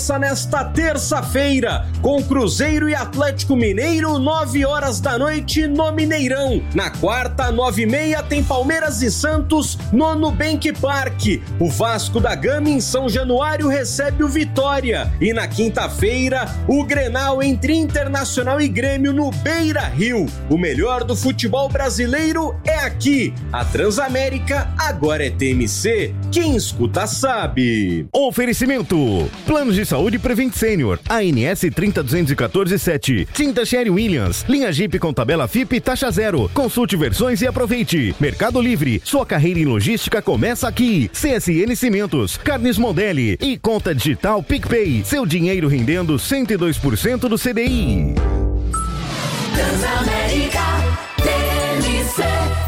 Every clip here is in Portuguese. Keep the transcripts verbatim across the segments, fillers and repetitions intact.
Nesta terça-feira, com Cruzeiro e Atlético Mineiro, nove horas da noite no Mineirão. Na quarta, nove e meia, tem Palmeiras e Santos no Nubank Park. O Vasco da Gama em São Januário recebe o Vitória. E na quinta-feira, o Grenal entre Internacional e Grêmio no Beira-Rio. O melhor do futebol brasileiro é aqui. A Transamérica agora é T M C. Quem escuta sabe. Oferecimento: Planos de Saúde Prevent Senior, A N S trinta duzentos e quatorze sete, Tinta Sherry Williams, linha Jeep com tabela F I P taxa zero. Consulte versões e aproveite. Mercado Livre, sua carreira em logística começa aqui. C S N Cimentos, Carnes Modeli e conta digital PicPay, seu dinheiro rendendo cento e dois por cento do C D I. Transamérica T M C.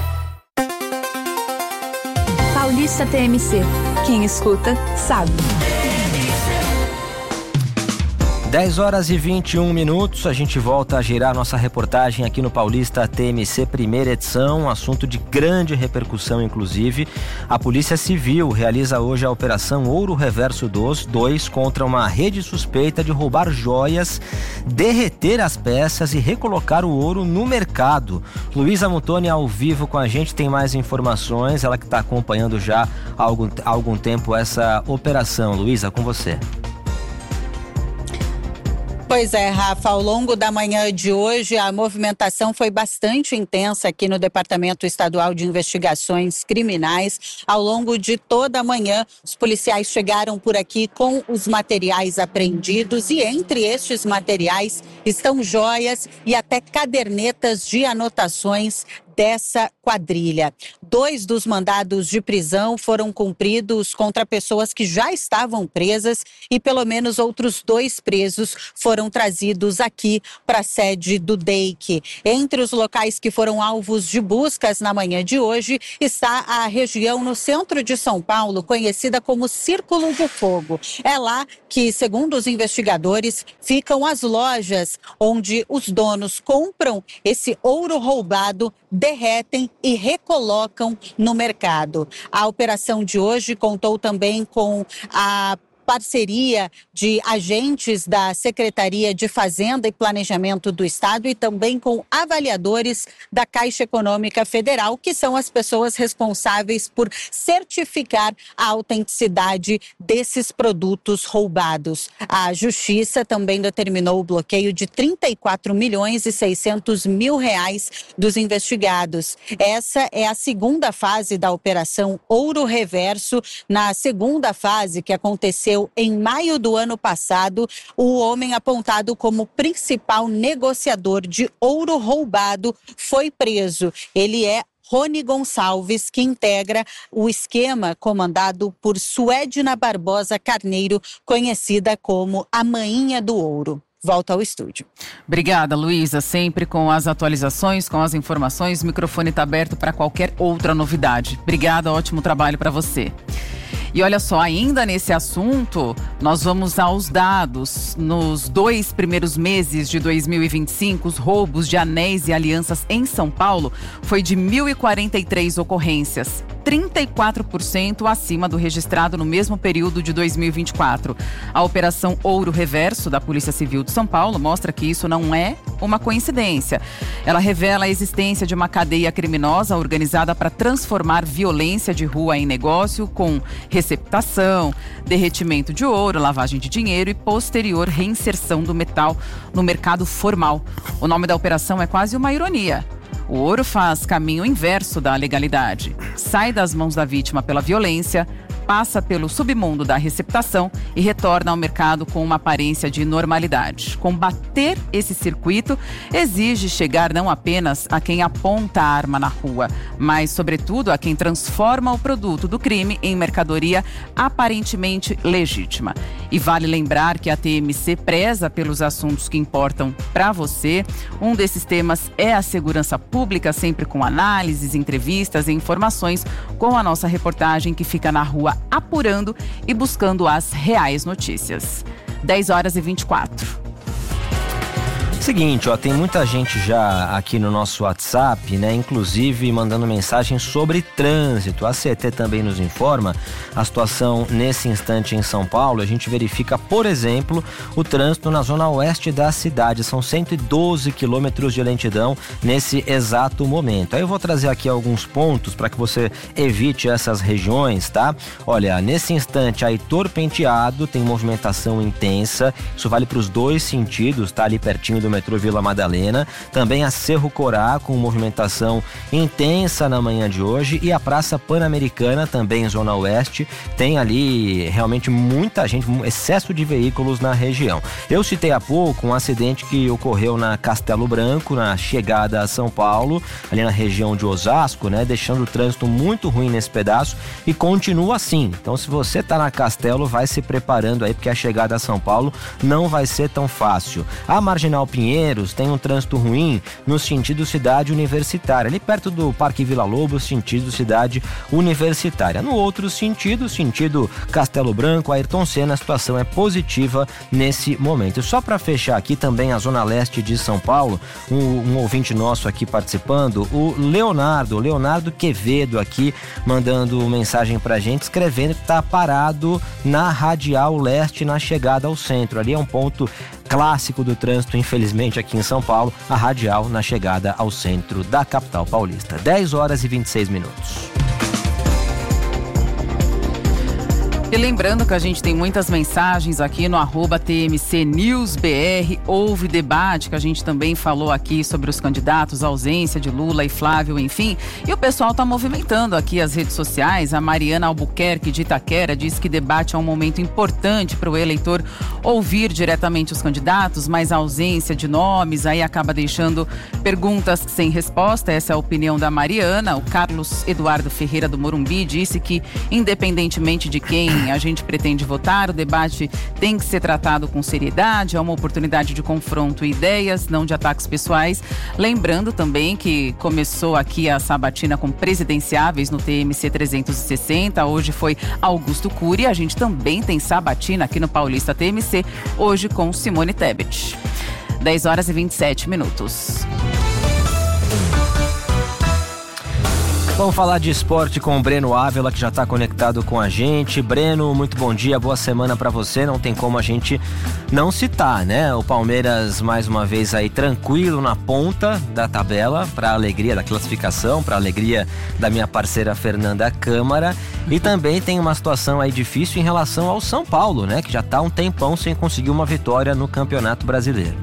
Paulista T M C. Quem escuta, sabe. dez horas e vinte e um minutos, a gente volta a girar nossa reportagem aqui no Paulista T M C, primeira edição, um assunto de grande repercussão, inclusive. A Polícia Civil realiza hoje a Operação Ouro Reverso dois contra uma rede suspeita de roubar joias, derreter as peças e recolocar o ouro no mercado. Luísa Mutoni ao vivo com a gente, tem mais informações, ela que está acompanhando já há algum, há algum tempo essa operação. Luísa, com você. Pois é, Rafa, ao longo da manhã de hoje a movimentação foi bastante intensa aqui no Departamento Estadual de Investigações Criminais. Ao longo de toda a manhã, os policiais chegaram por aqui com os materiais apreendidos e entre estes materiais estão joias e até cadernetas de anotações dessa quadrilha. Dois dos mandados de prisão foram cumpridos contra pessoas que já estavam presas e pelo menos outros dois presos foram trazidos aqui para a sede do D E I C. Entre os locais que foram alvos de buscas na manhã de hoje está a região no centro de São Paulo, conhecida como Círculo de Fogo. É lá que, segundo os investigadores, ficam as lojas onde os donos compram esse ouro roubado, derretem e recolocam no mercado. A operação de hoje contou também com a parceria de agentes da Secretaria de Fazenda e Planejamento do Estado e também com avaliadores da Caixa Econômica Federal, que são as pessoas responsáveis por certificar a autenticidade desses produtos roubados. A Justiça também determinou o bloqueio de trinta e quatro milhões e seiscentos mil reais dos investigados. Essa é a segunda fase da Operação Ouro Reverso. Na segunda fase, que aconteceu em maio do ano passado, o homem apontado como principal negociador de ouro roubado foi preso. Ele é Rony Gonçalves, que integra o esquema comandado por Suedna Barbosa Carneiro, conhecida como a Mainha do Ouro. Volta ao estúdio. Obrigada, Luísa. Sempre com as atualizações, com as informações. O microfone está aberto para qualquer outra novidade. Obrigada, ótimo trabalho para você. E olha só, ainda nesse assunto, nós vamos aos dados. Nos dois primeiros meses de dois mil e vinte e cinco, os roubos de anéis e alianças em São Paulo foi de mil e quarenta e três ocorrências, trinta e quatro por cento acima do registrado no mesmo período de dois mil e vinte e quatro. A Operação Ouro Reverso da Polícia Civil de São Paulo mostra que isso não é uma coincidência. Ela revela a existência de uma cadeia criminosa organizada para transformar violência de rua em negócio com receptação, derretimento de ouro, lavagem de dinheiro e posterior reinserção do metal no mercado formal. O nome da operação é quase uma ironia. O ouro faz caminho inverso da legalidade. Sai das mãos da vítima pela violência, passa pelo submundo da receptação e retorna ao mercado com uma aparência de normalidade. Combater esse circuito exige chegar não apenas a quem aponta a arma na rua, mas, sobretudo, a quem transforma o produto do crime em mercadoria aparentemente legítima. E vale lembrar que a T M C preza pelos assuntos que importam para você. Um desses temas é a segurança pública, sempre com análises, entrevistas e informações com a nossa reportagem que fica na rua apurando e buscando as reais notícias. dez horas e vinte e quatro. Seguinte, ó, tem muita gente já aqui no nosso WhatsApp, né? Inclusive mandando mensagem sobre trânsito. A C T também nos informa a situação nesse instante em São Paulo. A gente verifica, por exemplo, o trânsito na zona oeste da cidade. São cento e doze quilômetros de lentidão nesse exato momento. Aí eu vou trazer aqui alguns pontos para que você evite essas regiões, tá? Olha, nesse instante, a Heitor Penteado tem movimentação intensa. Isso vale para os dois sentidos, tá? Ali pertinho do metrô Vila Madalena, também a Cerro Corá com movimentação intensa na manhã de hoje, e a Praça Pan-Americana também em Zona Oeste, tem ali realmente muita gente, um excesso de veículos na região. Eu citei há pouco um acidente que ocorreu na Castelo Branco, na chegada a São Paulo, ali na região de Osasco, né, deixando o trânsito muito ruim nesse pedaço, e continua assim. Então, se você tá na Castelo, vai se preparando aí, porque a chegada a São Paulo não vai ser tão fácil. A Marginal Pinheiros tem um trânsito ruim no sentido cidade universitária, ali perto do Parque Vila Lobos, sentido cidade universitária. No outro sentido, sentido Castelo Branco, Ayrton Senna, a situação é positiva nesse momento. Só para fechar aqui também a zona leste de São Paulo, um, um ouvinte nosso aqui participando, o Leonardo, Leonardo Quevedo aqui mandando mensagem pra gente, escrevendo que tá parado na Radial Leste na chegada ao centro. Ali é um ponto clássico do trânsito, infelizmente, aqui em São Paulo, a Radial na chegada ao centro da capital paulista. dez horas e vinte e seis minutos. E lembrando que a gente tem muitas mensagens aqui no arroba T M C News B R, houve debate, que a gente também falou aqui sobre os candidatos, a ausência de Lula e Flávio, enfim, e o pessoal está movimentando aqui as redes sociais. A Mariana Albuquerque de Itaquera diz que debate é um momento importante para o eleitor ouvir diretamente os candidatos, mas a ausência de nomes aí acaba deixando perguntas sem resposta. Essa é a opinião da Mariana. O Carlos Eduardo Ferreira do Morumbi disse que, independentemente de quem a gente pretende votar, o debate tem que ser tratado com seriedade, é uma oportunidade de confronto e ideias, não de ataques pessoais. Lembrando também que começou aqui a sabatina com presidenciáveis no T M C trezentos e sessenta, hoje foi Augusto Cury, a gente também tem sabatina aqui no Paulista T M C, hoje com Simone Tebet. dez horas e vinte e sete minutos. Vamos falar de esporte com o Breno Ávila, que já está conectado com a gente. Breno, muito bom dia, boa semana para você. Não tem como a gente não citar, né? O Palmeiras, mais uma vez aí, tranquilo na ponta da tabela, para a alegria da classificação, para a alegria da minha parceira Fernanda Câmara. E também tem uma situação aí difícil em relação ao São Paulo, né? Que já está um tempão sem conseguir uma vitória no Campeonato Brasileiro.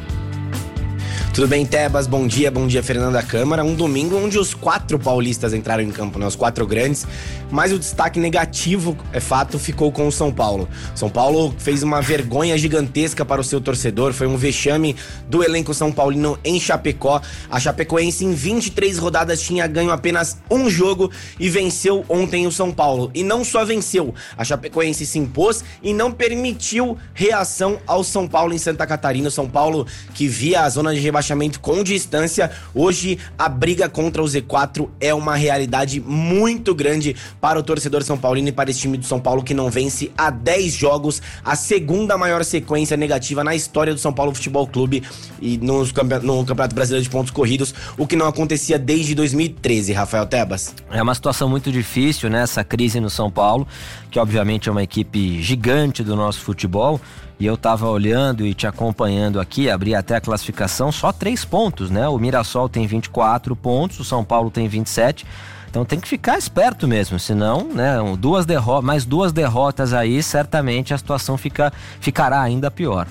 Tudo bem, Tebas? Bom dia, bom dia, Fernanda Câmara. Um domingo onde os quatro paulistas entraram em campo, né? Os quatro grandes, mas o destaque negativo, é fato, ficou com o São Paulo. São Paulo fez uma vergonha gigantesca para o seu torcedor, foi um vexame do elenco São Paulino em Chapecó. A Chapecoense em vinte e três rodadas tinha ganho apenas um jogo e venceu ontem o São Paulo. E não só venceu, a Chapecoense se impôs e não permitiu reação ao São Paulo em Santa Catarina. O São Paulo, que via a zona de rebaixamento com distância, hoje a briga contra o Z quatro é uma realidade muito grande para o torcedor são paulino e para esse time do São Paulo, que não vence há dez jogos, a segunda maior sequência negativa na história do São Paulo Futebol Clube e nos, no Campeonato Brasileiro de Pontos Corridos, o que não acontecia desde dois mil e treze, Rafael Tebas. É uma situação muito difícil, né, essa crise no São Paulo, que obviamente é uma equipe gigante do nosso futebol. E eu tava olhando e te acompanhando aqui, abri até a classificação, só três pontos, né? O Mirassol tem vinte e quatro pontos, o São Paulo tem vinte e sete. Então tem que ficar esperto mesmo, senão, né, duas derrotas, mais duas derrotas aí, certamente a situação fica, ficará ainda pior.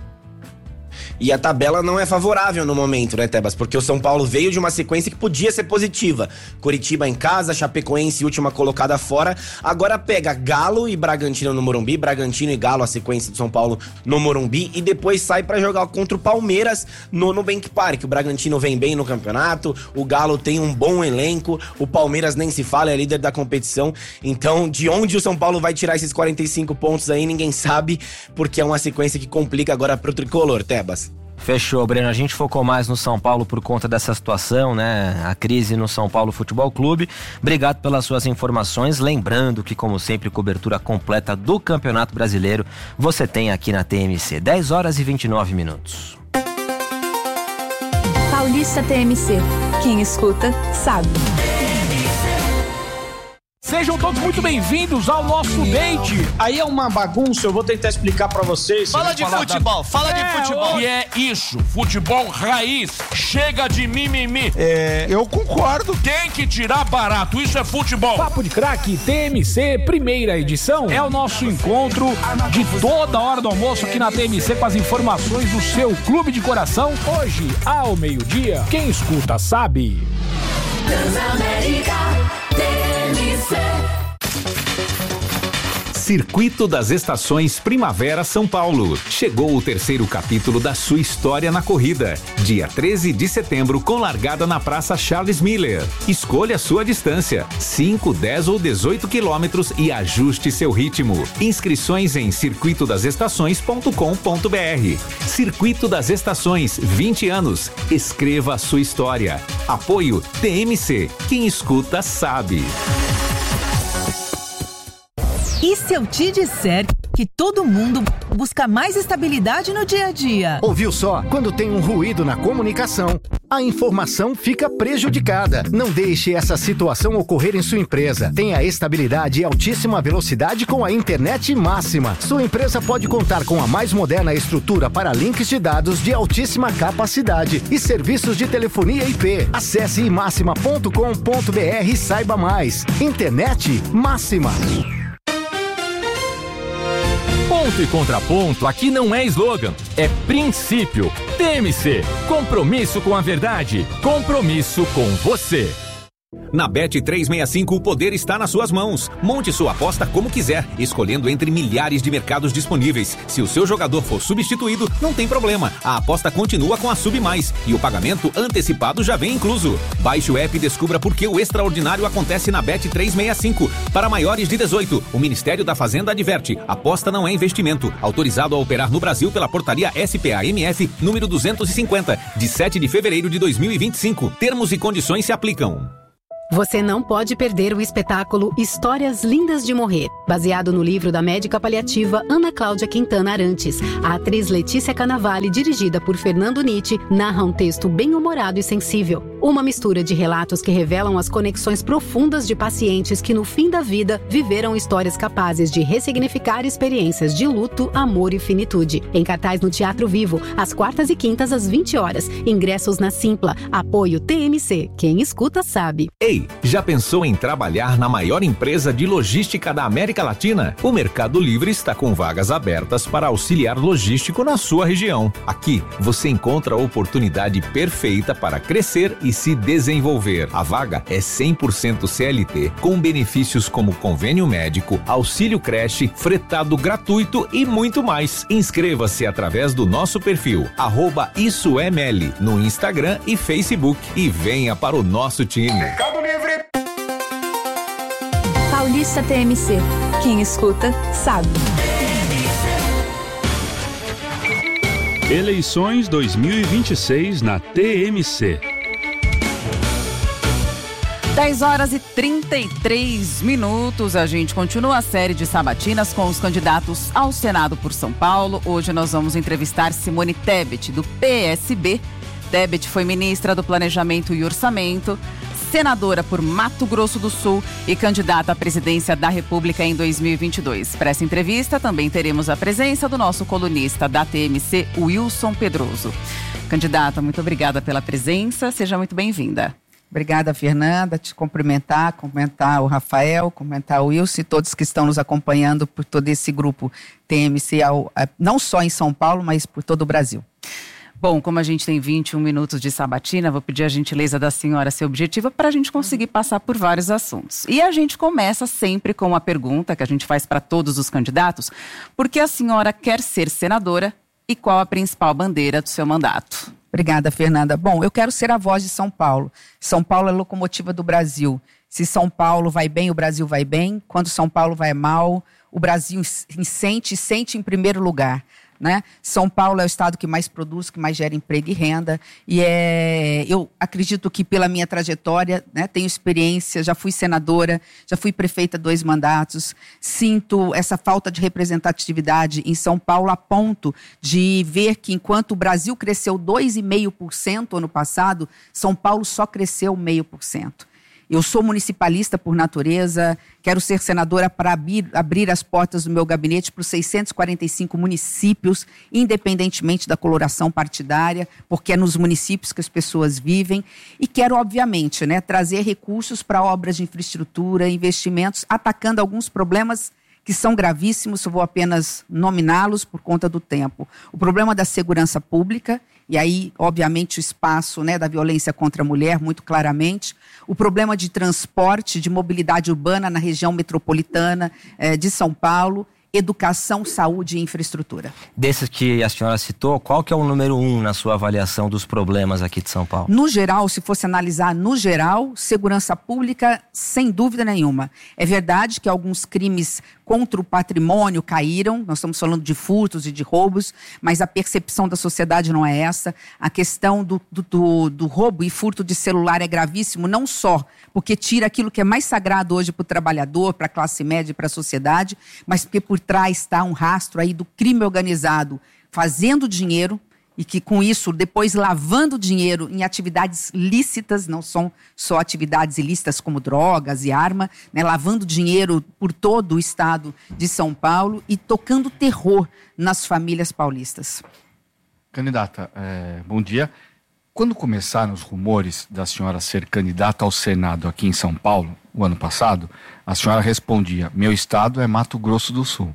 E a tabela não é favorável no momento, né, Tebas? Porque o São Paulo veio de uma sequência que podia ser positiva. Curitiba em casa, Chapecoense, última colocada fora. Agora pega Galo e Bragantino no Morumbi. Bragantino e Galo, a sequência do São Paulo no Morumbi. E depois sai pra jogar contra o Palmeiras no Nubank Park. O Bragantino vem bem no campeonato. O Galo tem um bom elenco. O Palmeiras nem se fala, é líder da competição. Então, de onde o São Paulo vai tirar esses quarenta e cinco pontos aí, ninguém sabe. Porque é uma sequência que complica agora pro tricolor, Tebas. Fechou, Breno. A gente focou mais no São Paulo por conta dessa situação, né? A crise no São Paulo Futebol Clube. Obrigado pelas suas informações. Lembrando que, como sempre, cobertura completa do Campeonato Brasileiro você tem aqui na T M C. dez horas e vinte e nove minutos. Paulista T M C. Quem escuta, sabe. Sejam todos muito bem-vindos ao nosso date. Aí é uma bagunça, eu vou tentar explicar pra vocês. Fala de futebol, da... fala é, de futebol. E é isso, futebol raiz. Chega de mimimi. É, eu concordo. Tem que tirar barato, isso é futebol. Papo de Craque T M C, primeira edição. É o nosso encontro de toda hora do almoço aqui na T M C com as informações do seu clube de coração. Hoje, ao meio-dia, quem escuta sabe. Transamérica T M C. Circuito das Estações Primavera São Paulo. Chegou o terceiro capítulo da sua história na corrida. Dia treze de setembro, com largada na Praça Charles Miller. Escolha sua distância, cinco, dez ou dezoito quilômetros e ajuste seu ritmo. Inscrições em circuito das estações ponto com ponto b r. Circuito das Estações, vinte anos. Escreva a sua história. Apoio T M C. Quem escuta sabe. E se eu te disser que todo mundo busca mais estabilidade no dia a dia? Ouviu só? Quando tem um ruído na comunicação, a informação fica prejudicada. Não deixe essa situação ocorrer em sua empresa. Tenha estabilidade e altíssima velocidade com a internet máxima. Sua empresa pode contar com a mais moderna estrutura para links de dados de altíssima capacidade e serviços de telefonia I P. Acesse i máxima ponto com ponto b r e saiba mais. Internet máxima. Ponto e contraponto aqui não é slogan, é princípio. T M C, compromisso com a verdade, compromisso com você. Na Bet trezentos e sessenta e cinco, o poder está nas suas mãos. Monte sua aposta como quiser, escolhendo entre milhares de mercados disponíveis. Se o seu jogador for substituído, não tem problema. A aposta continua com a Sub Mais e o pagamento antecipado já vem incluso. Baixe o app e descubra por que o extraordinário acontece na Bet trezentos e sessenta e cinco. Para maiores de dezoito, o Ministério da Fazenda adverte: aposta não é investimento. Autorizado a operar no Brasil pela portaria S P A M F número duzentos e cinquenta, de sete de fevereiro de dois mil e vinte e cinco. Termos e condições se aplicam. Você não pode perder o espetáculo Histórias Lindas de Morrer, baseado no livro da médica paliativa Ana Cláudia Quintana Arantes. A atriz Letícia Cannavale, dirigida por Fernando Nitti, narra um texto bem-humorado e sensível. Uma mistura de relatos que revelam as conexões profundas de pacientes que, no fim da vida, viveram histórias capazes de ressignificar experiências de luto, amor e finitude. Em cartaz no Teatro Vivo, às quartas e quintas às vinte horas. Ingressos na Simpla. Apoio T M C. Quem escuta sabe. Ei, já pensou em trabalhar na maior empresa de logística da América Latina? O Mercado Livre está com vagas abertas para auxiliar logístico na sua região. Aqui, você encontra a oportunidade perfeita para crescer e se desenvolver. A vaga é cem por cento C L T, com benefícios como convênio médico, auxílio creche, fretado gratuito e muito mais. Inscreva-se através do nosso perfil, arroba Isso é Meli, no Instagram e Facebook, e venha para o nosso time. Mercado Livre. Paulista T M C. Quem escuta, sabe. Eleições dois mil e vinte e seis na T M C. dez horas e trinta e três minutos. A gente continua a série de sabatinas com os candidatos ao Senado por São Paulo. Hoje nós vamos entrevistar Simone Tebet, do P S B. Tebet foi ministra do Planejamento e Orçamento, senadora por Mato Grosso do Sul e candidata à presidência da República em dois mil e vinte e dois. Para essa entrevista também teremos a presença do nosso colunista da T M C, Wilson Pedroso. Candidata, muito obrigada pela presença, seja muito bem-vinda. Obrigada, Fernanda, te cumprimentar, cumprimentar o Rafael, cumprimentar o Wilson e todos que estão nos acompanhando por todo esse grupo T M C, ao, não só em São Paulo, mas por todo o Brasil. Bom, como a gente tem vinte e um minutos de sabatina, vou pedir a gentileza da senhora ser objetiva para a gente conseguir passar por vários assuntos. E a gente começa sempre com uma pergunta que a gente faz para todos os candidatos: por que a senhora quer ser senadora e qual a principal bandeira do seu mandato? Obrigada, Fernanda. Bom, eu quero ser a voz de São Paulo. São Paulo é a locomotiva do Brasil. Se São Paulo vai bem, o Brasil vai bem. Quando São Paulo vai mal, o Brasil sente, sente em primeiro lugar. né? São Paulo é o estado que mais produz, que mais gera emprego e renda. E é, eu acredito que pela minha trajetória, né, tenho experiência, já fui senadora, já fui prefeita dois mandatos, sinto essa falta de representatividade em São Paulo a ponto de ver que enquanto o Brasil cresceu dois vírgula cinco por cento ano passado, São Paulo só cresceu zero vírgula cinco por cento. Eu sou municipalista por natureza, quero ser senadora para abrir, abrir as portas do meu gabinete para os seiscentos e quarenta e cinco municípios, independentemente da coloração partidária, porque é nos municípios que as pessoas vivem. E quero, obviamente, né, trazer recursos para obras de infraestrutura, investimentos, atacando alguns problemas que são gravíssimos, eu vou apenas nominá-los por conta do tempo. O problema da segurança pública, e aí, obviamente, o espaço, né, da violência contra a mulher, muito claramente. O problema de transporte, de mobilidade urbana na região metropolitana eh, de São Paulo. Educação, saúde e infraestrutura. Desses que a senhora citou, qual que é o número um na sua avaliação dos problemas aqui de São Paulo? No geral, se fosse analisar no geral, segurança pública, sem dúvida nenhuma. É verdade que alguns crimes contra o patrimônio caíram, nós estamos falando de furtos e de roubos, mas a percepção da sociedade não é essa. A questão do, do, do, do roubo e furto de celular é gravíssimo, não só porque tira aquilo que é mais sagrado hoje para o trabalhador, para a classe média e para a sociedade, mas porque por trás está um rastro aí do crime organizado fazendo dinheiro e que com isso depois lavando dinheiro em atividades lícitas, não são só atividades ilícitas como drogas e arma, né, lavando dinheiro por todo o estado de São Paulo e tocando terror nas famílias paulistas. Candidata, é, bom dia. Quando começaram os rumores da senhora ser candidata ao Senado aqui em São Paulo, o ano passado, a senhora respondia: meu estado é Mato Grosso do Sul.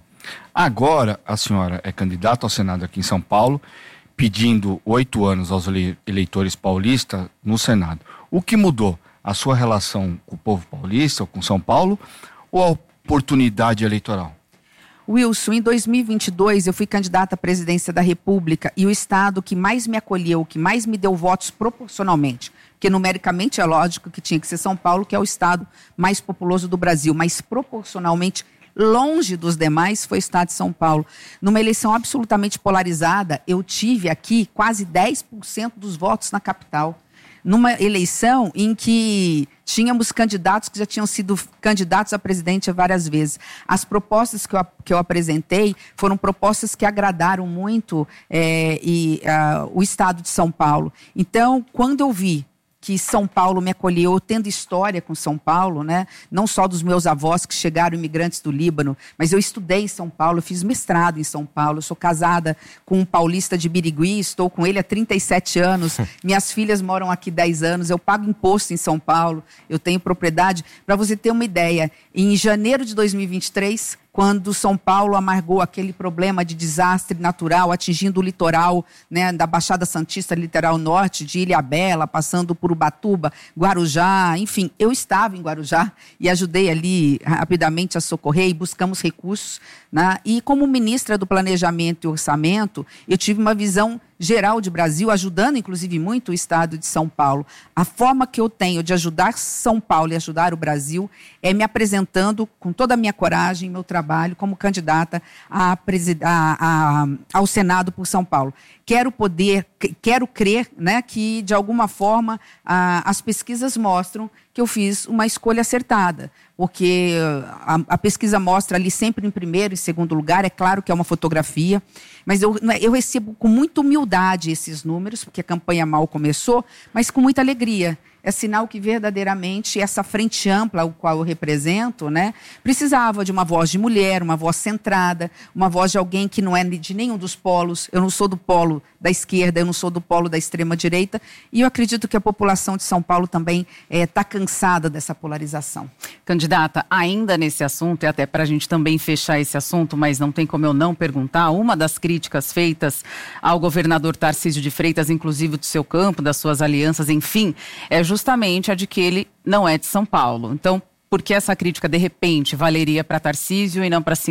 Agora a senhora é candidata ao Senado aqui em São Paulo, pedindo oito anos aos eleitores paulistas no Senado. O que mudou? A sua relação com o povo paulista ou com São Paulo ou a oportunidade eleitoral? Wilson, em dois mil e vinte e dois eu fui candidata à presidência da República e o estado que mais me acolheu, que mais me deu votos proporcionalmente, porque numericamente é lógico que tinha que ser São Paulo, que é o estado mais populoso do Brasil, mas proporcionalmente longe dos demais foi o estado de São Paulo. Numa eleição absolutamente polarizada, eu tive aqui quase dez por cento dos votos na capital. Numa eleição em que tínhamos candidatos que já tinham sido candidatos a presidente várias vezes. As propostas que eu, que eu apresentei foram propostas que agradaram muito é, e, uh, o estado de São Paulo. Então, quando eu vi que São Paulo me acolheu, tendo história com São Paulo, né? Não só dos meus avós que chegaram imigrantes do Líbano, mas eu estudei em São Paulo, eu fiz mestrado em São Paulo, eu sou casada com um paulista de Birigui, estou com ele há trinta e sete anos, minhas filhas moram aqui dez anos, eu pago imposto em São Paulo, eu tenho propriedade. Para você ter uma ideia, em janeiro de dois mil e vinte e três, quando São Paulo amargou aquele problema de desastre natural atingindo o litoral, né, da Baixada Santista, litoral norte, de Ilhabela, passando por Ubatuba, Guarujá, enfim, eu estava em Guarujá e ajudei ali rapidamente a socorrer e buscamos recursos, né, e como ministra do Planejamento e Orçamento, eu tive uma visão geral de Brasil, ajudando inclusive muito o estado de São Paulo. A forma que eu tenho de ajudar São Paulo e ajudar o Brasil é me apresentando com toda a minha coragem, meu trabalho como candidata a presida- a, a, ao Senado por São Paulo. Quero poder, quero crer, né, que de alguma forma a, as pesquisas mostram que eu fiz uma escolha acertada, porque a, a pesquisa mostra ali sempre em primeiro e segundo lugar, é claro que é uma fotografia, mas eu, eu recebo com muita humildade esses números, porque a campanha mal começou, mas com muita alegria. É sinal que verdadeiramente essa frente ampla, o qual eu represento, né, precisava de uma voz de mulher, uma voz centrada, uma voz de alguém que não é de nenhum dos polos. Eu não sou do polo da esquerda, eu não sou do polo da extrema-direita, e eu acredito que a população de São Paulo também está é, cansada dessa polarização. Candidata, ainda nesse assunto, e até para a gente também fechar esse assunto, mas não tem como eu não perguntar, uma das críticas feitas ao governador Tarcísio de Freitas, inclusive do seu campo, das suas alianças, enfim, é justamente a de que ele não é de São Paulo. Então, por que essa crítica, de repente, valeria para Tarcísio e não para a senhora?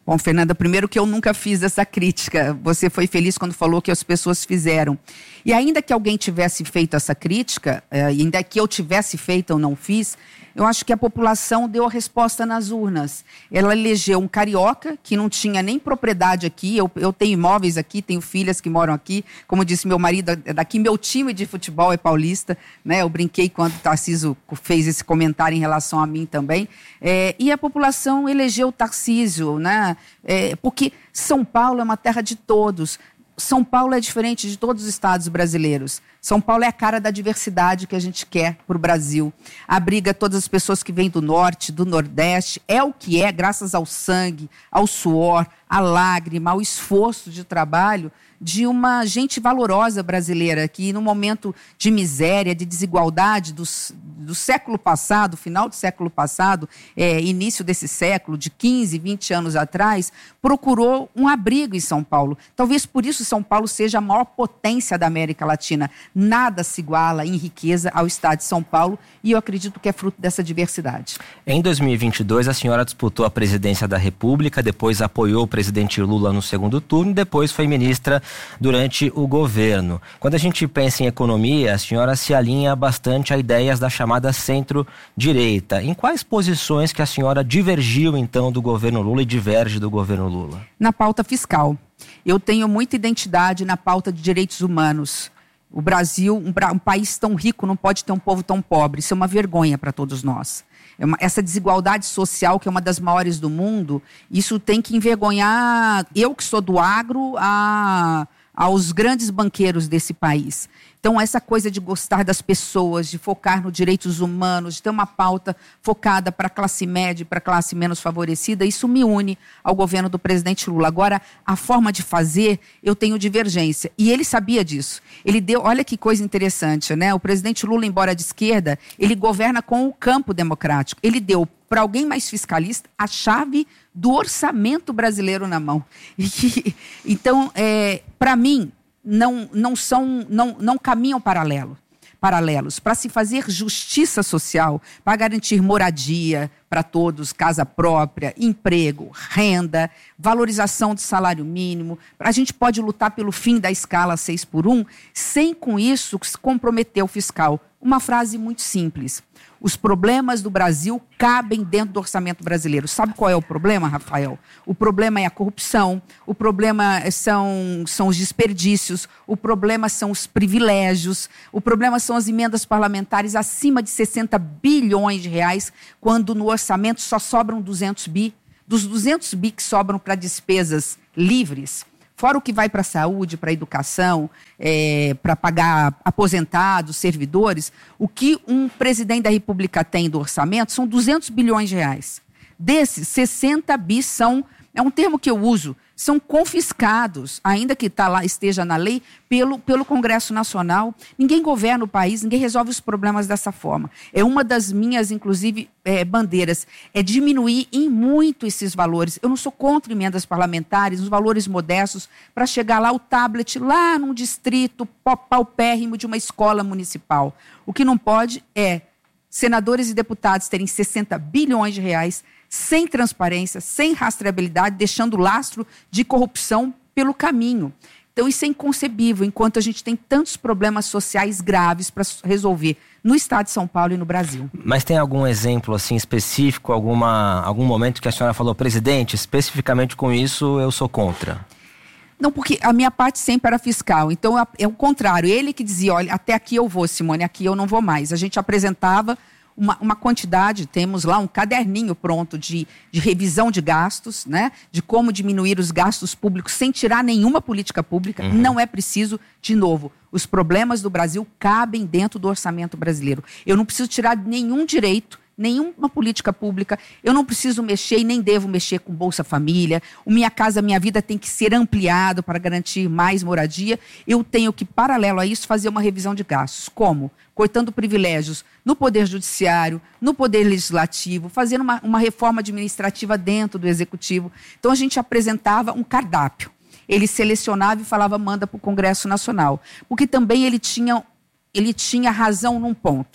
Bom, Fernanda, primeiro que eu nunca fiz essa crítica. Você foi feliz quando falou que as pessoas fizeram. E ainda que alguém tivesse feito essa crítica, ainda que eu tivesse feito ou não fiz, eu acho que a população deu a resposta nas urnas. Ela elegeu um carioca que não tinha nem propriedade aqui. Eu, eu tenho imóveis aqui, tenho filhas que moram aqui. Como disse meu marido, é daqui. Meu time de futebol é paulista, né? Eu brinquei quando o Tarcísio fez esse comentário em relação a mim também. É, e a população elegeu o Tarcísio, né? É, porque São Paulo é uma terra de todos. São Paulo é diferente de todos os estados brasileiros. São Paulo é a cara da diversidade que a gente quer para o Brasil. Abriga todas as pessoas que vêm do norte, do nordeste. É o que é, graças ao sangue, ao suor, à lágrima, ao esforço de trabalho de uma gente valorosa brasileira que, no momento de miséria, de desigualdade do, do século passado, final do século passado, é, início desse século, de quinze, vinte anos atrás, procurou um abrigo em São Paulo. Talvez por isso São Paulo seja a maior potência da América Latina. Nada se iguala em riqueza ao estado de São Paulo e eu acredito que é fruto dessa diversidade. Em dois mil e vinte e dois, a senhora disputou a presidência da República, depois apoiou o presidente Lula no segundo turno e depois foi ministra durante o governo. Quando a gente pensa em economia, a senhora se alinha bastante a ideias da chamada centro-direita. Em quais posições que a senhora divergiu, então, do governo Lula e diverge do governo Lula? Na pauta fiscal. Eu tenho muita identidade na pauta de direitos humanos. O Brasil, um, um país tão rico, não pode ter um povo tão pobre. Isso é uma vergonha para todos nós. É uma, essa desigualdade social, que é uma das maiores do mundo, isso tem que envergonhar eu que sou do agro, a... aos grandes banqueiros desse país. Então, essa coisa de gostar das pessoas, de focar nos direitos humanos, de ter uma pauta focada para a classe média e para a classe menos favorecida, isso me une ao governo do presidente Lula. Agora, a forma de fazer, eu tenho divergência. E ele sabia disso. Ele deu, olha que coisa interessante, né? O presidente Lula, embora de esquerda, ele governa com o campo democrático. Ele deu para alguém mais fiscalista a chave do orçamento brasileiro na mão. E, então, é, para mim, não, não, são, não, não caminham paralelo, paralelos. Para se fazer justiça social, para garantir moradia para todos, casa própria, emprego, renda, valorização do salário mínimo, a gente pode lutar pelo fim da escala seis por um, sem com isso se comprometer o fiscal. Uma frase muito simples. Os problemas do Brasil cabem dentro do orçamento brasileiro. Sabe qual é o problema, Rafael? O problema é a corrupção, o problema são, são os desperdícios, o problema são os privilégios, o problema são as emendas parlamentares acima de sessenta bilhões de reais, quando no orçamento só sobram duzentos bi. Dos duzentos bi que sobram para despesas livres, fora o que vai para a saúde, para a educação, é, para pagar aposentados, servidores, o que um presidente da República tem do orçamento são duzentos bilhões de reais. Desses, sessenta bi são, é um termo que eu uso, são confiscados, ainda que tá lá, esteja na lei, pelo, pelo Congresso Nacional. Ninguém governa o país, ninguém resolve os problemas dessa forma. É uma das minhas, inclusive, é, bandeiras, é diminuir em muito esses valores. Eu não sou contra emendas parlamentares, os valores modestos, para chegar lá o tablet, lá num distrito paupérrimo de uma escola municipal. O que não pode é senadores e deputados terem sessenta bilhões de reais sem transparência, sem rastreabilidade, deixando lastro de corrupção pelo caminho. Então isso é inconcebível, enquanto a gente tem tantos problemas sociais graves para resolver no estado de São Paulo e no Brasil. Mas tem algum exemplo assim específico, alguma, algum momento que a senhora falou, presidente, especificamente com isso eu sou contra? Não, porque a minha parte sempre era fiscal, então é o contrário, ele que dizia, olha, até aqui eu vou, Simone, aqui eu não vou mais. A gente apresentava Uma, uma quantidade, temos lá um caderninho pronto de, de revisão de gastos, né? De como diminuir os gastos públicos sem tirar nenhuma política pública. Uhum. Não é preciso, de novo, os problemas do Brasil cabem dentro do orçamento brasileiro. Eu não preciso tirar nenhum direito, nenhuma política pública, eu não preciso mexer e nem devo mexer com Bolsa Família, o Minha Casa Minha Vida tem que ser ampliado para garantir mais moradia, eu tenho que, paralelo a isso, fazer uma revisão de gastos. Como? Cortando privilégios no Poder Judiciário, no Poder Legislativo, fazendo uma, uma reforma administrativa dentro do Executivo. Então a gente apresentava um cardápio, ele selecionava e falava, manda para o Congresso Nacional, porque também ele tinha, ele tinha razão num ponto.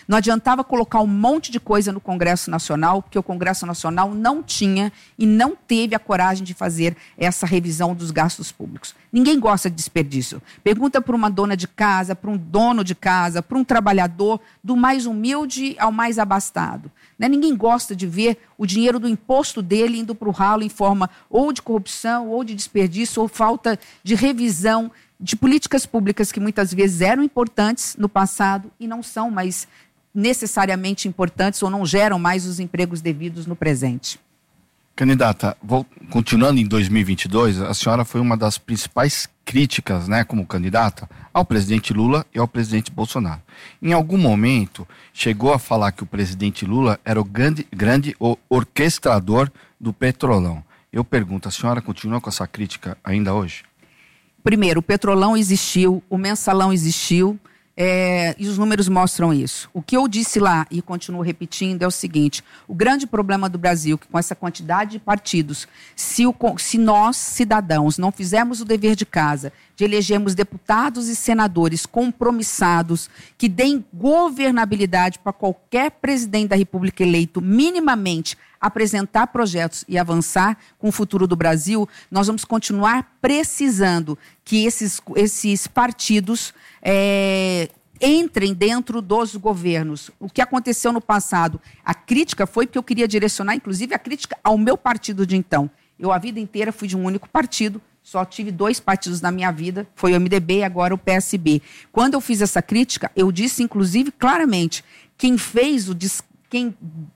Não adiantava colocar um monte de coisa no Congresso Nacional, porque o Congresso Nacional não tinha e não teve a coragem de fazer essa revisão dos gastos públicos. Ninguém gosta de desperdício. Pergunta para uma dona de casa, para um dono de casa, para um trabalhador, do mais humilde ao mais abastado. Né? Ninguém gosta de ver o dinheiro do imposto dele indo para o ralo em forma ou de corrupção, ou de desperdício, ou falta de revisão de políticas públicas que muitas vezes eram importantes no passado e não são mais necessariamente importantes ou não geram mais os empregos devidos no presente. Candidata, vou, continuando em dois mil e vinte e dois, a senhora foi uma das principais críticas, né, como candidata, ao presidente Lula e ao presidente Bolsonaro. Em algum momento, chegou a falar que o presidente Lula era o grande, grande orquestrador do Petrolão. Eu pergunto, a senhora continua com essa crítica ainda hoje? Primeiro, o Petrolão existiu, o Mensalão existiu, é, e os números mostram isso. O que eu disse lá, e continuo repetindo, é o seguinte: o grande problema do Brasil, que com essa quantidade de partidos, se, o, se nós, cidadãos, não fizermos o dever de casa, de elegermos deputados e senadores compromissados, que deem governabilidade para qualquer presidente da República eleito, minimamente, apresentar projetos e avançar com o futuro do Brasil, nós vamos continuar precisando que esses, esses partidos é, entrem dentro dos governos. O que aconteceu no passado, a crítica foi porque eu queria direcionar, inclusive, a crítica ao meu partido de então. Eu, a vida inteira, fui de um único partido, só tive dois partidos na minha vida, foi o M D B e agora o P S B. Quando eu fiz essa crítica, eu disse, inclusive, claramente, quem fez o... Quem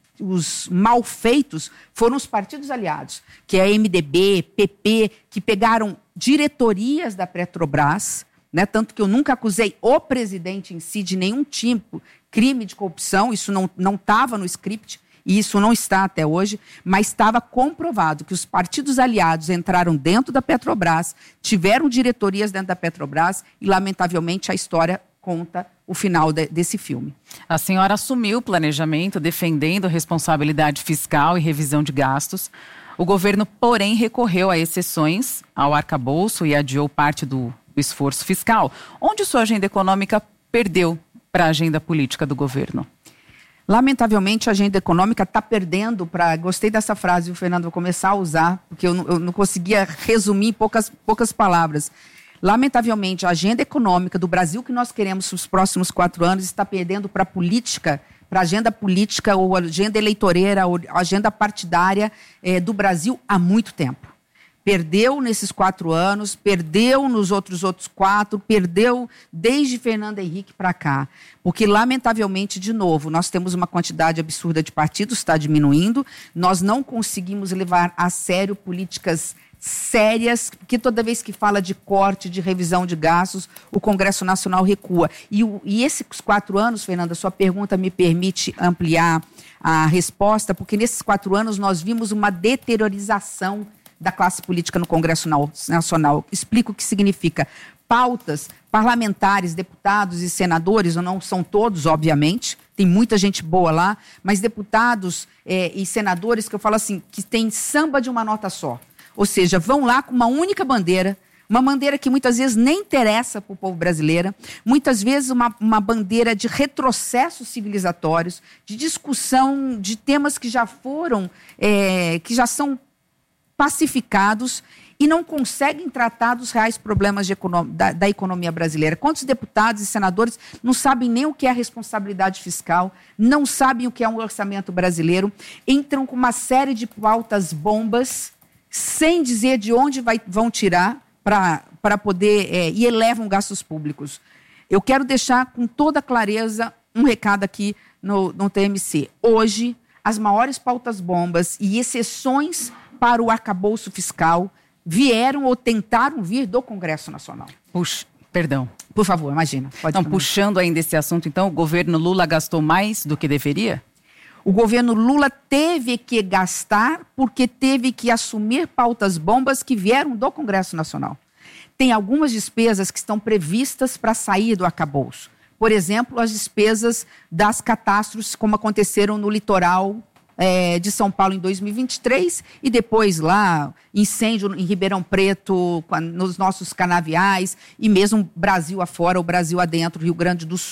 os malfeitos foram os partidos aliados, que é M D B, P P, que pegaram diretorias da Petrobras, né, tanto que eu nunca acusei o presidente em si de nenhum tipo crime de corrupção, isso não não estava no script, e isso não está até hoje, mas estava comprovado que os partidos aliados entraram dentro da Petrobras, tiveram diretorias dentro da Petrobras e, lamentavelmente, a história conta o final de, desse filme. A senhora assumiu o planejamento defendendo responsabilidade fiscal e revisão de gastos. O governo, porém, recorreu a exceções ao arcabouço e adiou parte do esforço fiscal. Onde sua agenda econômica perdeu para a agenda política do governo? Lamentavelmente, a agenda econômica está perdendo para... Gostei dessa frase, o Fernando, vou começar a usar, porque eu não, eu não conseguia resumir em poucas, poucas palavras. Lamentavelmente, a agenda econômica do Brasil que nós queremos nos próximos quatro anos está perdendo para a política, para a agenda política ou agenda eleitoreira ou agenda partidária eh, do Brasil há muito tempo. Perdeu nesses quatro anos, perdeu nos outros outros quatro, perdeu desde Fernando Henrique para cá. Porque, lamentavelmente, de novo, nós temos uma quantidade absurda de partidos, está diminuindo, nós não conseguimos levar a sério políticas sérias, porque toda vez que fala de corte, de revisão de gastos, o Congresso Nacional recua. E, o, e esses quatro anos, Fernanda, sua pergunta me permite ampliar a resposta, porque nesses quatro anos nós vimos uma deteriorização da classe política no Congresso Nacional. Explico o que significa. Pautas parlamentares, deputados e senadores, não são todos, obviamente, tem muita gente boa lá, mas deputados eh, e senadores que eu falo assim, que tem samba de uma nota só. Ou seja, vão lá com uma única bandeira, uma bandeira que muitas vezes nem interessa para o povo brasileiro, muitas vezes uma, uma bandeira de retrocessos civilizatórios, de discussão de temas que já foram, é, que já são pacificados e não conseguem tratar dos reais problemas de econom- da, da economia brasileira. Quantos deputados e senadores não sabem nem o que é a responsabilidade fiscal, não sabem o que é um orçamento brasileiro, entram com uma série de pautas bombas, sem dizer de onde vai, vão tirar para poder, é, e elevam gastos públicos. Eu quero deixar com toda clareza um recado aqui no, no T M C. Hoje, as maiores pautas bombas e exceções para o arcabouço fiscal vieram ou tentaram vir do Congresso Nacional. Puxa, perdão. Por favor, imagina. Pode então, puxando ainda esse assunto, então, o governo Lula gastou mais do que deveria? O governo Lula teve que gastar porque teve que assumir pautas bombas que vieram do Congresso Nacional. Tem algumas despesas que estão previstas para sair do arcabouço. Por exemplo, as despesas das catástrofes, como aconteceram no litoral é, de São Paulo em dois mil e vinte e três e depois lá, incêndio em Ribeirão Preto, nos nossos canaviais e mesmo Brasil afora, o Brasil adentro, Rio Grande do Sul.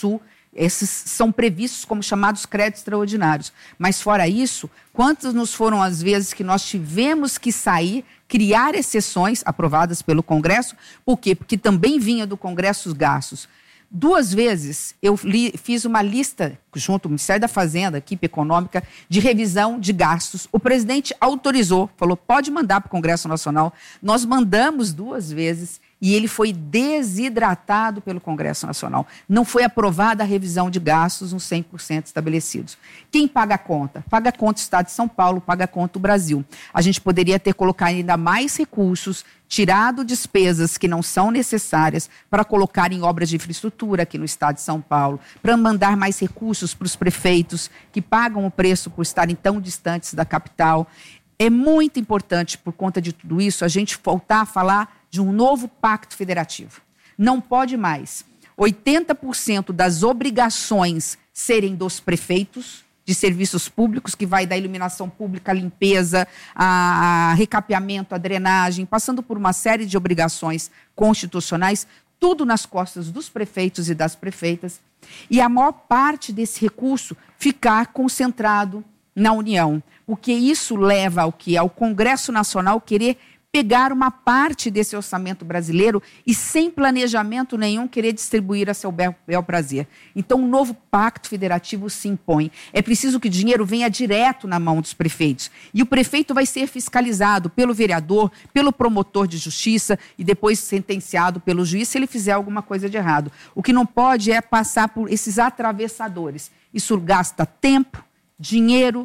Esses são previstos como chamados créditos extraordinários. Mas fora isso, quantas nos foram as vezes que nós tivemos que sair, criar exceções aprovadas pelo Congresso? Por quê? Porque também vinha do Congresso os gastos. Duas vezes eu li, fiz uma lista, junto ao Ministério da Fazenda, equipe econômica, de revisão de gastos. O presidente autorizou, falou, pode mandar para o Congresso Nacional. Nós mandamos duas vezes e ele foi desidratado pelo Congresso Nacional. Não foi aprovada a revisão de gastos nos cem por cento estabelecidos. Quem paga a conta? Paga a conta o Estado de São Paulo, paga a conta o Brasil. A gente poderia ter colocado ainda mais recursos, tirado despesas que não são necessárias para colocar em obras de infraestrutura aqui no Estado de São Paulo, para mandar mais recursos para os prefeitos que pagam o preço por estarem tão distantes da capital. É muito importante, por conta de tudo isso, a gente voltar a falar de um novo pacto federativo. Não pode mais oitenta por cento das obrigações serem dos prefeitos, de serviços públicos, que vai da iluminação pública, a limpeza, a, a recapeamento, a drenagem, passando por uma série de obrigações constitucionais, tudo nas costas dos prefeitos e das prefeitas, e a maior parte desse recurso ficar concentrado na União, porque isso leva ao que? Ao Congresso Nacional querer pegar uma parte desse orçamento brasileiro e, sem planejamento nenhum, querer distribuir a seu bel, bel prazer. Então, um novo pacto federativo se impõe. É preciso que o dinheiro venha direto na mão dos prefeitos. E o prefeito vai ser fiscalizado pelo vereador, pelo promotor de justiça e depois sentenciado pelo juiz se ele fizer alguma coisa de errado. O que não pode é passar por esses atravessadores. Isso gasta tempo, dinheiro,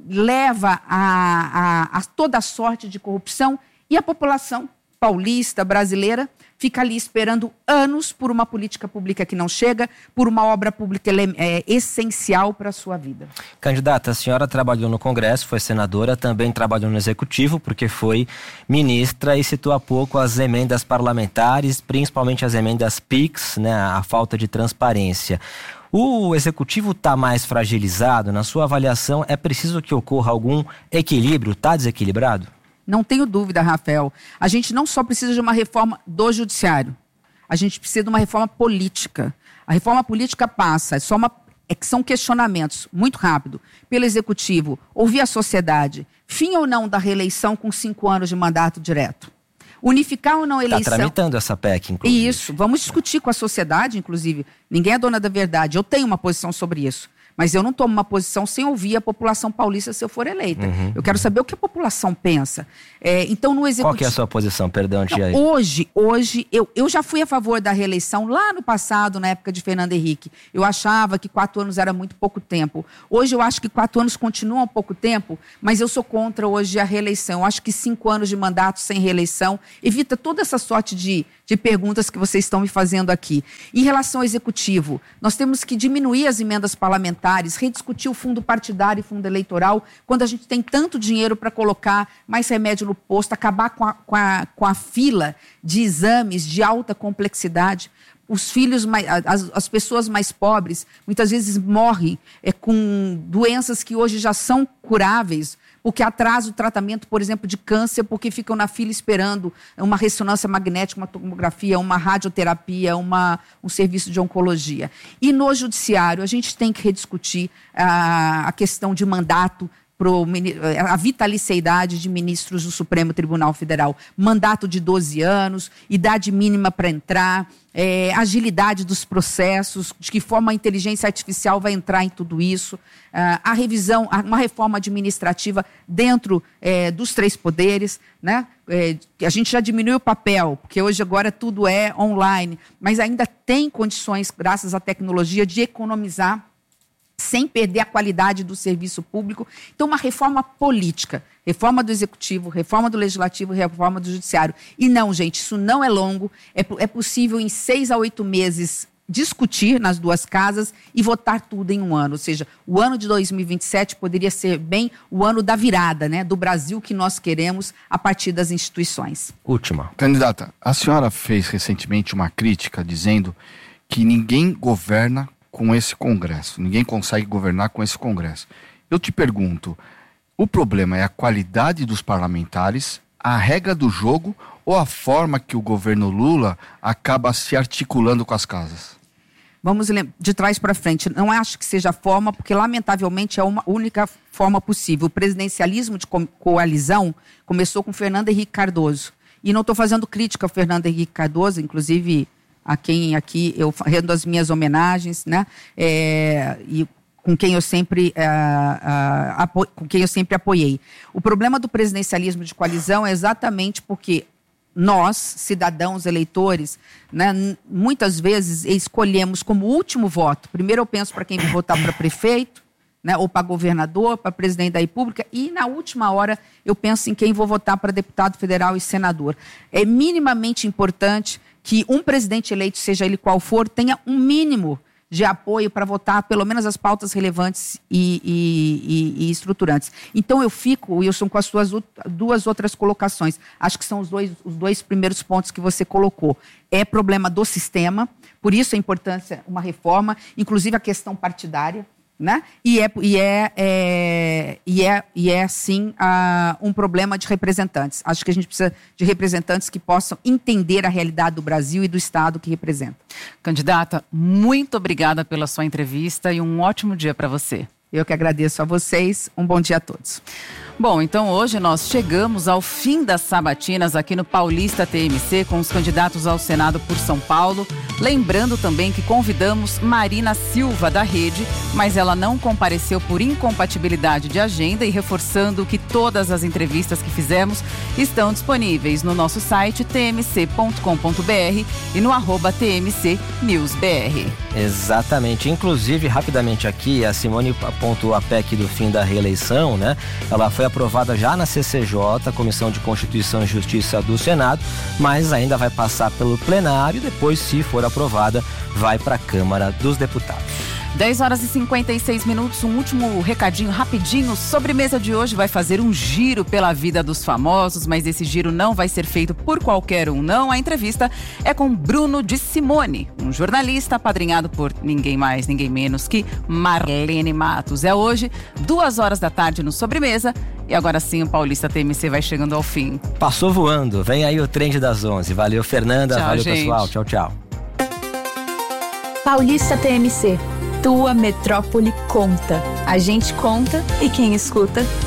leva a, a, a toda a sorte de corrupção. E a população paulista, brasileira, fica ali esperando anos por uma política pública que não chega, por uma obra pública é, essencial para a sua vida. Candidata, a senhora trabalhou no Congresso, foi senadora, também trabalhou no Executivo, porque foi ministra e citou há pouco as emendas parlamentares, principalmente as emendas P I X, né, a falta de transparência. O Executivo está mais fragilizado? Na sua avaliação, é preciso que ocorra algum equilíbrio? Está desequilibrado? Não tenho dúvida, Rafael. A gente não só precisa de uma reforma do judiciário, a gente precisa de uma reforma política. A reforma política passa, é só uma, é que são questionamentos, muito rápido, pelo Executivo, ouvir a sociedade, fim ou não da reeleição com cinco anos de mandato direto. Unificar ou não a eleição... Está tramitando essa P E C, inclusive. Isso, vamos discutir com a sociedade, inclusive. Ninguém é dona da verdade, eu tenho uma posição sobre isso. Mas eu não tomo uma posição sem ouvir a população paulista se eu for eleita. Uhum. Eu quero saber o que a população pensa. É, então, no Executivo... Qual que é a sua posição? Perdão, Tia. Não, hoje, hoje eu, eu já fui a favor da reeleição lá no passado, na época de Fernando Henrique. Eu achava que quatro anos era muito pouco tempo. Hoje eu acho que quatro anos continuam pouco tempo, mas eu sou contra hoje a reeleição. Eu acho que cinco anos de mandato sem reeleição evita toda essa sorte de, de perguntas que vocês estão me fazendo aqui. Em relação ao Executivo, nós temos que diminuir as emendas parlamentares, rediscutir o fundo partidário e fundo eleitoral, quando a gente tem tanto dinheiro para colocar mais remédio no posto, acabar com a, com, a, com a fila de exames de alta complexidade. Os filhos, mais, as, as pessoas mais pobres, muitas vezes morrem é, com doenças que hoje já são curáveis, porque atrasa o tratamento, por exemplo, de câncer, porque ficam na fila esperando uma ressonância magnética, uma tomografia, uma radioterapia, uma, um serviço de oncologia. E no judiciário, a gente tem que rediscutir a, a questão de mandato, pro, a vitaliciedade de ministros do Supremo Tribunal Federal. Mandato de doze anos, idade mínima para entrar, é, agilidade dos processos, de que forma a inteligência artificial vai entrar em tudo isso, uh, a revisão, uma reforma administrativa dentro é, dos três poderes, né? É, a gente já diminuiu o papel, porque hoje agora tudo é online, mas ainda tem condições, graças à tecnologia, de economizar sem perder a qualidade do serviço público. Então, uma reforma política, reforma do Executivo, reforma do Legislativo, reforma do Judiciário. E não, gente, isso não é longo, é, é possível em seis a oito meses discutir nas duas casas e votar tudo em um ano. Ou seja, o ano de dois mil e vinte e sete poderia ser bem o ano da virada, né, do Brasil que nós queremos a partir das instituições. Última. Candidata, a senhora fez recentemente uma crítica dizendo que ninguém governa com esse Congresso. Ninguém consegue governar com esse Congresso. Eu te pergunto, o problema é a qualidade dos parlamentares, a regra do jogo ou a forma que o governo Lula acaba se articulando com as casas? Vamos de trás para frente. Não acho que seja a forma, porque lamentavelmente é uma única forma possível. O presidencialismo de co- coalizão começou com Fernando Henrique Cardoso. E não estou fazendo crítica ao Fernando Henrique Cardoso, inclusive a quem aqui eu rendo as minhas homenagens, né? É, e com quem eu sempre é, é, apo- com quem eu sempre apoiei. O problema do presidencialismo de coalizão é exatamente porque nós, cidadãos, eleitores, né, muitas vezes escolhemos como último voto. Primeiro eu penso para quem vai votar para prefeito, né, ou para governador, para presidente da República, e na última hora eu penso em quem vou votar para deputado federal e senador. É minimamente importante que um presidente eleito, seja ele qual for, tenha um mínimo de apoio para votar pelo menos as pautas relevantes e, e, e, e estruturantes. Então eu fico, Wilson, com as suas duas outras colocações. Acho que são os dois, os dois primeiros pontos que você colocou. É problema do sistema, por isso a importância uma reforma, inclusive a questão partidária, né? E é, e é, é, e é, e é sim, uh, um problema de representantes. Acho que a gente precisa de representantes que possam entender a realidade do Brasil e do Estado que representa. Candidata, muito obrigada pela sua entrevista e um ótimo dia para você. Eu que agradeço a vocês. Um bom dia a todos. Bom, então hoje nós chegamos ao fim das sabatinas aqui no Paulista T M C com os candidatos ao Senado por São Paulo. Lembrando também que convidamos Marina Silva da Rede, mas ela não compareceu por incompatibilidade de agenda, e reforçando que todas as entrevistas que fizemos estão disponíveis no nosso site t m c ponto com ponto b r e no arroba T M C News B R. Exatamente. Inclusive, rapidamente aqui, a Simone apontou a P E C do fim da reeleição, né? Ela foi aprovada já na C C J, Comissão de Constituição e Justiça do Senado, mas ainda vai passar pelo plenário e depois, se for aprovada, vai para a Câmara dos Deputados. dez horas e cinquenta e seis minutos, um último recadinho rapidinho. Sobremesa de hoje vai fazer um giro pela vida dos famosos, mas esse giro não vai ser feito por qualquer um, não. A entrevista é com Bruno de Simone, um jornalista apadrinhado por ninguém mais, ninguém menos que Marlene Matos. É hoje, duas horas da tarde no Sobremesa, e agora sim o Paulista T M C vai chegando ao fim. Passou voando, vem aí o Trend das onze. Valeu, Fernanda, tchau, valeu, gente. Pessoal, tchau, tchau. Paulista T M C. Tua metrópole conta. A gente conta e quem escuta